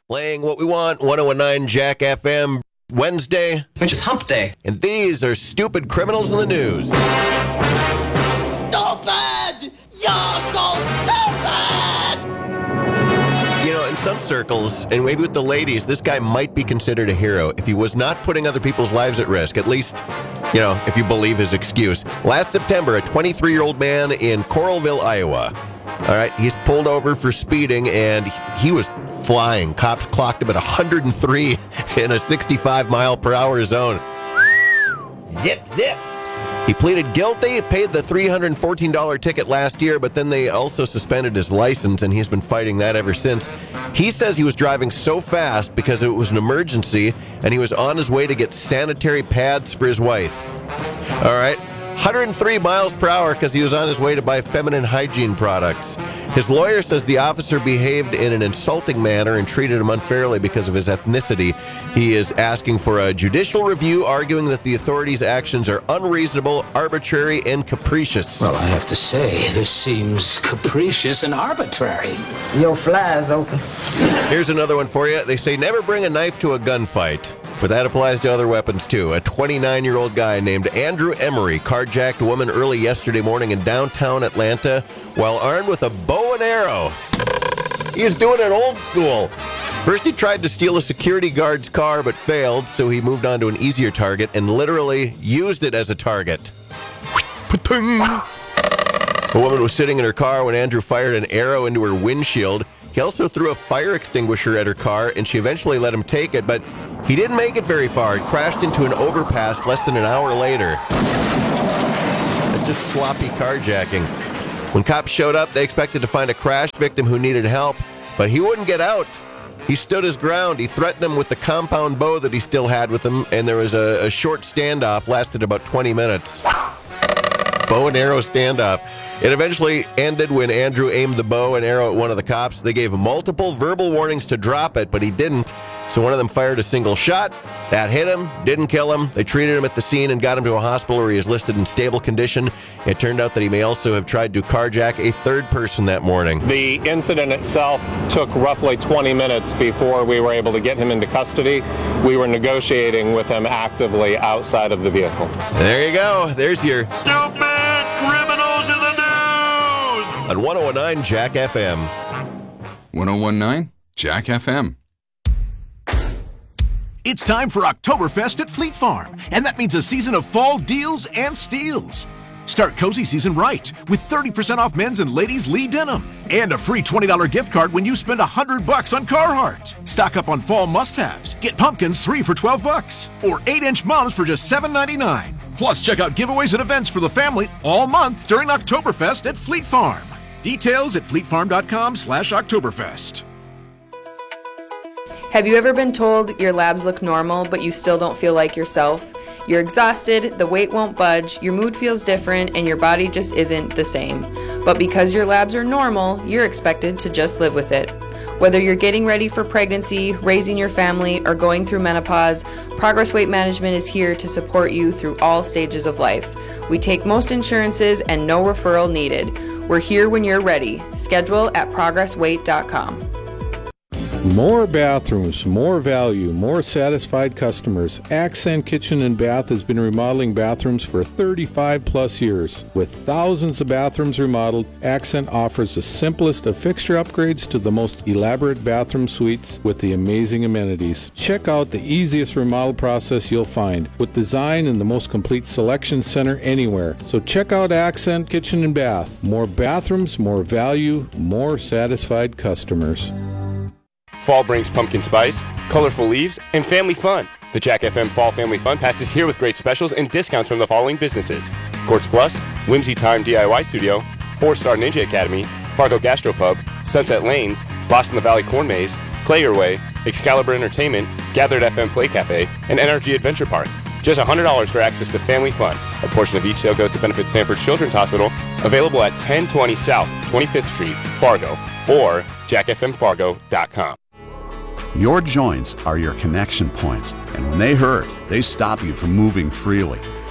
Playing what we want, 101.9 Jack FM, Wednesday. Which is hump day. And these are stupid criminals in the news. Stupid! You're so stupid! You know, in some circles, and maybe with the ladies, this guy might be considered a hero if he was not putting other people's lives at risk, at least, you know, if you believe his excuse. Last September, a 23-year-old man in Coralville, Iowa. All right, he's pulled over for speeding, and he was flying. Cops clocked him at 103 in a 65-mile-per-hour zone. Zip, zip. He pleaded guilty, paid the $314 ticket last year, but then they also suspended his license, and he's been fighting that ever since. He says he was driving so fast because it was an emergency, and he was on his way to get sanitary pads for his wife. All right. 103 miles per hour because he was on his way to buy feminine hygiene products. His lawyer says the officer behaved in an insulting manner and treated him unfairly because of his ethnicity. He is asking for a judicial review, arguing that the authorities' actions are unreasonable, arbitrary, and capricious. Well, I have to say, this seems capricious and arbitrary. Your fly's open. Here's another one for you. They say never bring a knife to a gunfight. But that applies to other weapons, too. A 29-year-old guy named Andrew Emery carjacked a woman early yesterday morning in downtown Atlanta while armed with a bow and arrow. He was doing it old school. First, he tried to steal a security guard's car, but failed, so he moved on to an easier target and literally used it as a target. A woman was sitting in her car when Andrew fired an arrow into her windshield. He also threw a fire extinguisher at her car, and she eventually let him take it, but he didn't make it very far. It crashed into an overpass less than an hour later. It's just sloppy carjacking. When cops showed up, they expected to find a crash victim who needed help, but he wouldn't get out. He stood his ground. He threatened him with the compound bow that he still had with him, and there was a short standoff, lasted about 20 minutes. Bow and arrow standoff. It eventually ended when Andrew aimed the bow and arrow at one of the cops. They gave multiple verbal warnings to drop it, but he didn't. So one of them fired a single shot. That hit him, didn't kill him. They treated him at the scene and got him to a hospital where he is listed in stable condition. It turned out that he may also have tried to carjack a third person that morning. The incident itself took roughly 20 minutes before we were able to get him into custody. We were negotiating with him actively outside of the vehicle. There you go. There's your Stupid criminals in the news! on 101.9 Jack FM. 101.9 Jack FM. It's time for Oktoberfest at Fleet Farm, and that means a season of fall deals and steals. Start cozy season right with 30% off men's and ladies' Lee denim and a free $20 gift card when you spend $100 on Carhartt. Stock up on fall must-haves. Get pumpkins 3 for $12 or 8-inch mums for just $7.99. Plus, check out giveaways and events for the family all month during Oktoberfest at Fleet Farm. Details at fleetfarm.com/Oktoberfest. Have you ever been told your labs look normal, but you still don't feel like yourself? You're exhausted, the weight won't budge, your mood feels different, and your body just isn't the same. But because your labs are normal, you're expected to just live with it. Whether you're getting ready for pregnancy, raising your family, or going through menopause, Progress Weight Management is here to support you through all stages of life. We take most insurances and no referral needed. We're here when you're ready. Schedule at progressweight.com. More bathrooms, more value, more satisfied customers. Accent Kitchen and Bath has been remodeling bathrooms for 35 plus years. With thousands of bathrooms remodeled, Accent offers the simplest of fixture upgrades to the most elaborate bathroom suites with the amazing amenities. Check out the easiest remodel process you'll find, with design and the most complete selection center anywhere. So check out Accent Kitchen and Bath. More bathrooms, more value, more satisfied customers. Fall brings pumpkin spice, colorful leaves, and family fun. The Jack FM Fall Family Fun Pass is here with great specials and discounts from the following businesses: Quartz Plus, Whimsy Time DIY Studio, 4-Star Ninja Academy, Fargo Gastropub, Sunset Lanes, Lost in the Valley Corn Maze, Play Your Way, Excalibur Entertainment, Gathered FM Play Cafe, and NRG Adventure Park. Just $100 for access to family fun. A portion of each sale goes to benefit Sanford Children's Hospital, available at 1020 South 25th Street, Fargo, or jackfmfargo.com. Your joints are your connection points, and when they hurt, they stop you from moving freely.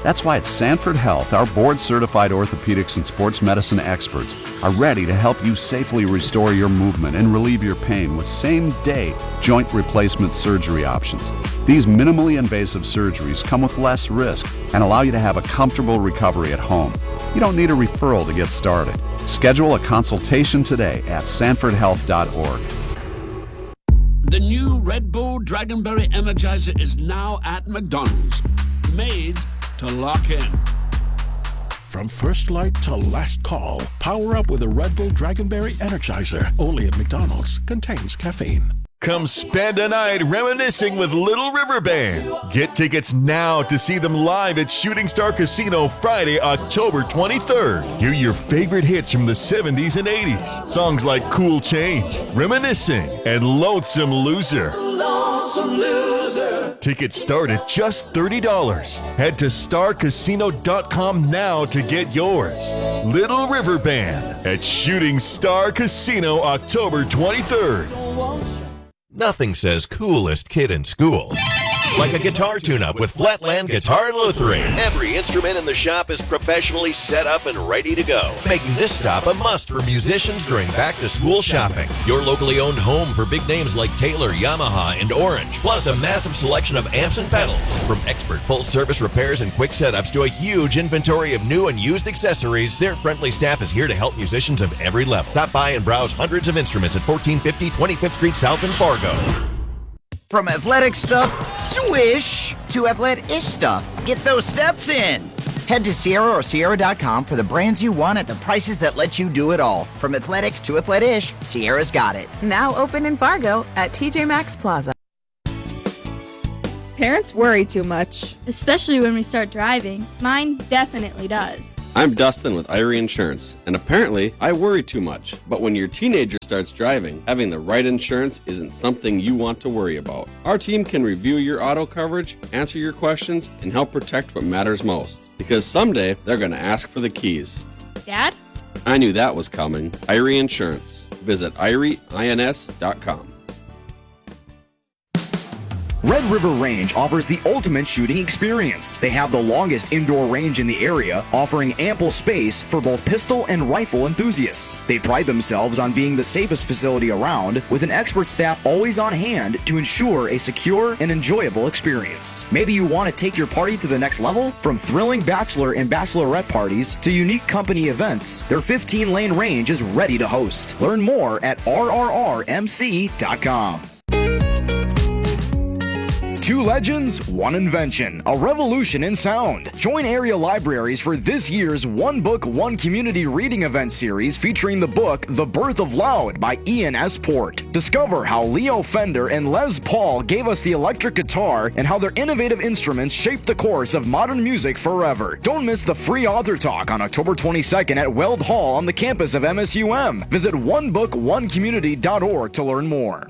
That's why at Sanford Health, our board-certified orthopedics and sports medicine experts are ready to help you safely restore your movement and relieve your pain with same-day joint replacement surgery options. These minimally invasive surgeries come with less risk and allow you to have a comfortable recovery at home. You don't need a referral to get started. Schedule a consultation today at sanfordhealth.org. The new Red Bull Dragonberry Energizer is now at McDonald's. Made to lock in. From first light to last call, power up with a Red Bull Dragonberry Energizer. Only at McDonald's. Contains caffeine. Come spend a night reminiscing with Little River Band. Get tickets now to see them live at Shooting Star Casino Friday, October 23rd. Hear your favorite hits from the 70s and 80s. Songs like Cool Change, Reminiscing, and Lonesome Loser. Lonesome loser. Tickets start at just $30. Head to starcasino.com now to get yours. Little River Band at Shooting Star Casino October 23rd. Nothing says coolest kid in school like a guitar tune-up with Flatland Guitar and Lutheran. Every instrument in the shop is professionally set up and ready to go, making this stop a must for musicians during back-to-school shopping. Your locally owned home for big names like Taylor, Yamaha, and Orange, plus a massive selection of amps and pedals. From expert full-service repairs and quick setups to a huge inventory of new and used accessories, their friendly staff is here to help musicians of every level. Stop by and browse hundreds of instruments at 1450 25th Street South in Fargo. From athletic stuff, swish, to athletic-ish stuff. Get those steps in. Head to Sierra or Sierra.com for the brands you want at the prices that let you do it all. From athletic to athletic-ish, Sierra's got it. Now open in Fargo at TJ Maxx Plaza. Parents worry too much. Especially when we start driving. Mine definitely does. I'm Dustin with Irie Insurance, and apparently I worry too much. But when your teenager starts driving, having the right insurance isn't something you want to worry about. Our team can review your auto coverage, answer your questions, and help protect what matters most. Because someday they're going to ask for the keys. Dad? I knew that was coming. Irie Insurance. Visit irieins.com. Red River Range offers the ultimate shooting experience. They have the longest indoor range in the area, offering ample space for both pistol and rifle enthusiasts. They pride themselves on being the safest facility around, with an expert staff always on hand to ensure a secure and enjoyable experience. Maybe you want to take your party to the next level? From thrilling bachelor and bachelorette parties to unique company events, their 15-lane range is ready to host. Learn more at rrrmc.com. Two legends, one invention, a revolution in sound. Join area libraries for this year's One Book, One Community reading event series featuring the book The Birth of Loud by Ian S. Port. Discover how Leo Fender and Les Paul gave us the electric guitar and how their innovative instruments shaped the course of modern music forever. Don't miss the free author talk on October 22nd at Weld Hall on the campus of MSUM. Visit onebookonecommunity.org to learn more.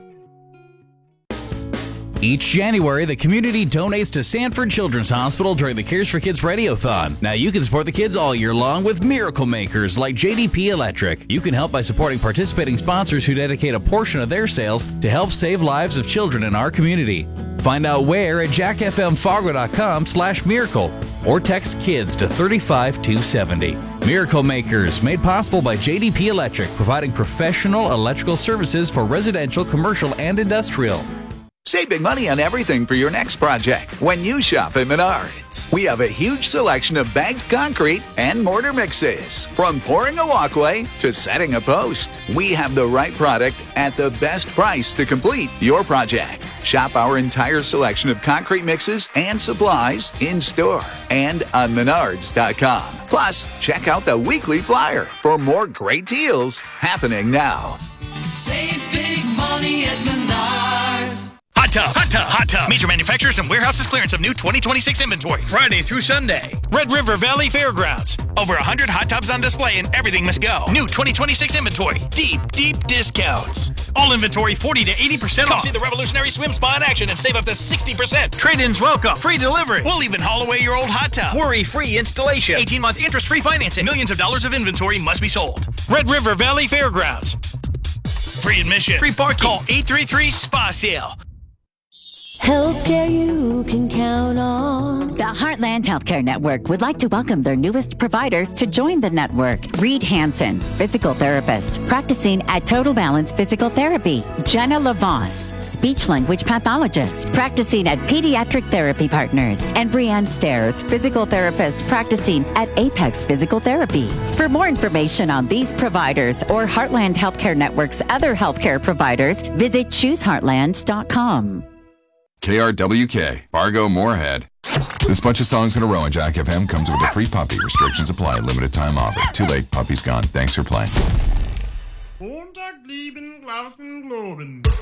Each January, the community donates to Sanford Children's Hospital during the Cares for Kids Radiothon. Now you can support the kids all year long with miracle makers like JDP Electric. You can help by supporting participating sponsors who dedicate a portion of their sales to help save lives of children in our community. Find out where at jackfmfargo.com/miracle or text KIDS to 35270. Miracle Makers, made possible by JDP Electric, providing professional electrical services for residential, commercial, and industrial. Save big money on everything for your next project when you shop at Menards. We have a huge selection of bagged concrete and mortar mixes. From pouring a walkway to setting a post, we have the right product at the best price to complete your project. Shop our entire selection of concrete mixes and supplies in store and on Menards.com. Plus, check out the weekly flyer for more great deals happening now. Save big money at Menards. Hot Tub, Hot Tub, Hot Tub. Major manufacturers and warehouses clearance of new 2026 inventory. Friday through Sunday. Red River Valley Fairgrounds. Over 100 hot tubs on display and everything must go. New 2026 inventory. Deep, deep discounts. All inventory 40 to 80% off. Come see the revolutionary swim spa in action and save up to 60%. Trade-ins welcome. Free delivery. We'll even haul away your old hot tub. Worry-free installation. 18-month interest-free financing. Millions of dollars of inventory must be sold. Red River Valley Fairgrounds. Free admission. Free parking. Call 833-SPA-SALE. Healthcare you can count on. The Heartland Healthcare Network would like to welcome their newest providers to join the network. Reed Hansen, physical therapist, practicing at Total Balance Physical Therapy. Jenna LaVoss, speech-language pathologist, practicing at Pediatric Therapy Partners. And Brianne Stairs, physical therapist, practicing at Apex Physical Therapy. For more information on these providers or Heartland Healthcare Network's other healthcare providers, visit chooseheartland.com. KRWK, Fargo, Moorhead. This bunch of songs in a row on Jack FM comes with a free puppy. Restrictions apply. Limited time offer. Too late. Puppy's gone. Thanks for playing. Montag, lieben, glauben, globen.